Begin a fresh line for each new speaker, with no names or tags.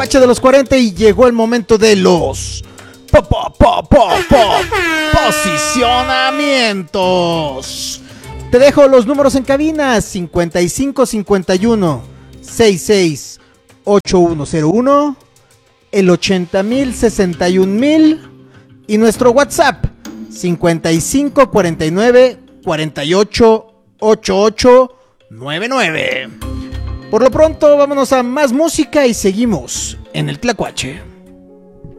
Pache de los 40 y llegó el momento de los posicionamientos. Te dejo los números en cabina: 5551 66 8101, el 80,000 61,000 y nuestro WhatsApp 5549 48 88 99. Por lo pronto, vámonos a más música y seguimos en el Tlacuache.